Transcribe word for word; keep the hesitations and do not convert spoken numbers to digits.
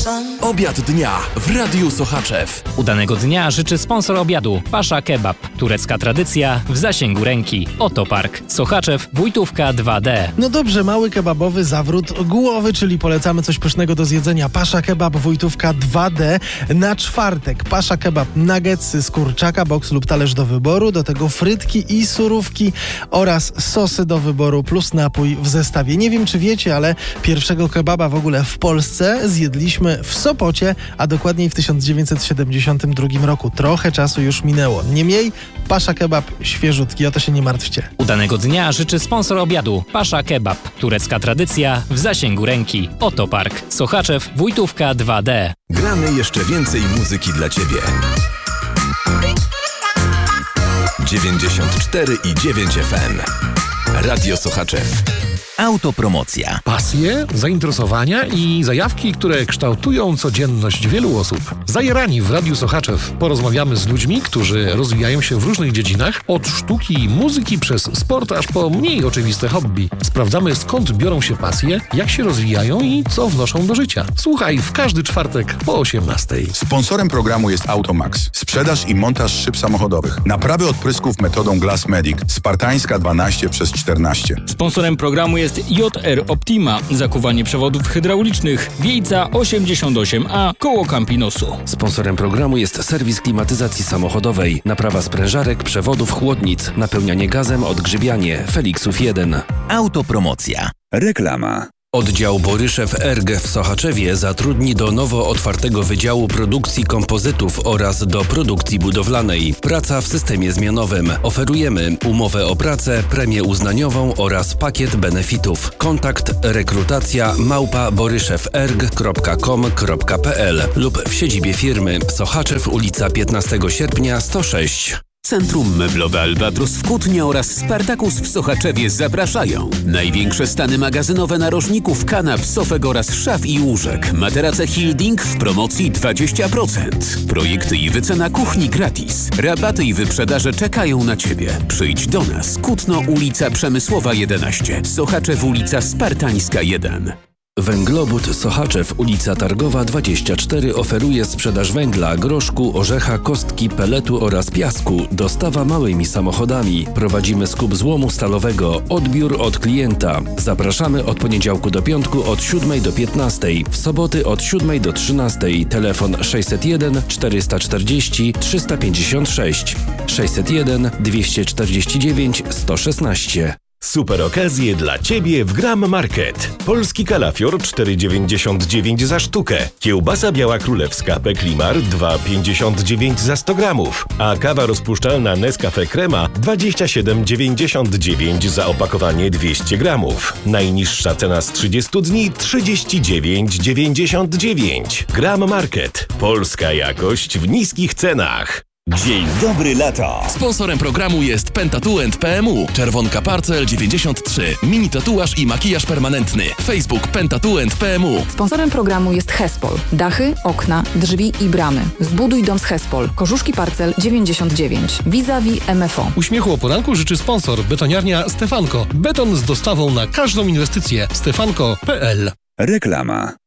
Obiad dnia w Radiu Sochaczew. Udanego dnia życzy sponsor obiadu Pasza Kebab. Turecka tradycja w zasięgu ręki. Oto Park. Sochaczew, Wójtówka dwa D. No dobrze, mały kebabowy zawrót głowy, czyli polecamy coś pysznego do zjedzenia. Pasza Kebab, Wójtówka dwa D na czwartek. Pasza Kebab, nuggetsy z kurczaka, boks lub talerz do wyboru, do tego frytki i surówki oraz sosy do wyboru plus napój w zestawie. Nie wiem, czy wiecie, ale pierwszego kebaba w ogóle w Polsce zjedliśmy w Sopocie, a dokładniej w tysiąc dziewięćset siedemdziesiątym drugim roku. Trochę czasu już minęło. Niemniej Pasza Kebab świeżutki, o to się nie martwcie. Udanego dnia życzy sponsor obiadu Pasza Kebab. Turecka tradycja w zasięgu ręki. Oto Park. Sochaczew, Wójtówka dwa D. Gramy jeszcze więcej muzyki dla Ciebie. dziewięćdziesiąt cztery i dziewięć F M. Radio Sochaczew. Autopromocja. Pasje, zainteresowania i zajawki, które kształtują codzienność wielu osób. Zajerani w Radiu Sochaczew porozmawiamy z ludźmi, którzy rozwijają się w różnych dziedzinach, od sztuki i muzyki przez sport aż po mniej oczywiste hobby. Sprawdzamy, skąd biorą się pasje, jak się rozwijają i co wnoszą do życia. Słuchaj w każdy czwartek po osiemnastej. Sponsorem programu jest Automax. Sprzedaż i montaż szyb samochodowych. Naprawy odprysków metodą Glass Medic. Spartańska dwanaście przez czternaście. Sponsorem programu jest J R Optima, zakuwanie przewodów hydraulicznych, Wiejca osiemdziesiąt osiem A, koło Campinosu. Sponsorem programu jest serwis klimatyzacji samochodowej, naprawa sprężarek, przewodów, chłodnic, napełnianie gazem, odgrzybianie, Felixów jeden. Autopromocja. Reklama. Oddział Boryszew R G w Sochaczewie zatrudni do nowo otwartego Wydziału Produkcji Kompozytów oraz do produkcji budowlanej. Praca w systemie zmianowym. Oferujemy umowę o pracę, premię uznaniową oraz pakiet benefitów. Kontakt rekrutacja małpa boryszewrg kropka com kropka p l lub w siedzibie firmy Sochaczew, ulica piętnastego sierpnia sto sześć. Centrum Meblowe Albatros w Kutnie oraz Spartakus w Sochaczewie zapraszają. Największe stany magazynowe narożników, kanap, sofek oraz szaf i łóżek. Materace Hilding w promocji dwadzieścia procent. Projekty i wycena kuchni gratis. Rabaty i wyprzedaże czekają na Ciebie. Przyjdź do nas. Kutno, ulica Przemysłowa jedenaście. Sochaczew, ulica Spartańska jeden. Węglobud Sochaczew, ulica Targowa dwadzieścia cztery oferuje sprzedaż węgla, groszku, orzecha, kostki, peletu oraz piasku. Dostawa małymi samochodami. Prowadzimy skup złomu stalowego. Odbiór od klienta. Zapraszamy od poniedziałku do piątku od siódmej do piętnastej. W soboty od siódmej do trzynastej. Telefon sześćset jeden czterysta czterdzieści trzysta pięćdziesiąt sześć. sześćset jeden dwieście czterdzieści dziewięć sto szesnaście. Super okazje dla Ciebie w Gram Market. Polski kalafior cztery dziewięćdziesiąt dziewięć za sztukę. Kiełbasa biała królewska Peklimar dwa pięćdziesiąt dziewięć za sto gramów. A kawa rozpuszczalna Nescafe Crema dwadzieścia siedem dziewięćdziesiąt dziewięć za opakowanie dwieście gramów. Najniższa cena z trzydziestu dni trzydzieści dziewięć dziewięćdziesiąt dziewięć. Gram Market. Polska jakość w niskich cenach. Dzień dobry lata. Sponsorem programu jest Pentatuent P M U. Czerwonka Parcel dziewięćdziesiąt trzy. Mini tatuaż i makijaż permanentny. Facebook Pentatuent P M U. Sponsorem programu jest Hespol. Dachy, okna, drzwi i bramy. Zbuduj dom z Hespol. Korzuszki Parcel dziewięćdziesiąt dziewięć. Vis-a-vis M F O. Uśmiechu o poranku życzy sponsor betoniarnia Stefanko. Beton z dostawą na każdą inwestycję. stefanko kropka p l. Reklama.